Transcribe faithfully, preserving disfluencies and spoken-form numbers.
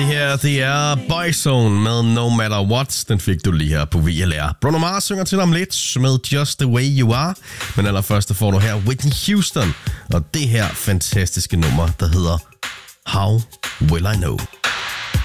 Det her, det er Boyzone med No Matter What. Den fik du lige her på V L R. Bruno Mars synger til om lidt med Just The Way You Are. Men allerførst får du her Whitney Houston og det her fantastiske nummer, der hedder How Will I Know.